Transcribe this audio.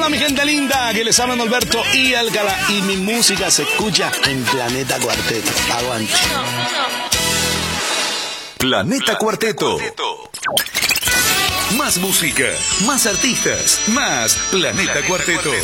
mi gente linda, que les habla Norberto y Alcalá. Y mi música se escucha en Planeta Cuarteto. Aguante. Planeta Cuarteto. Más música, más artistas, más Planeta Cuarteto.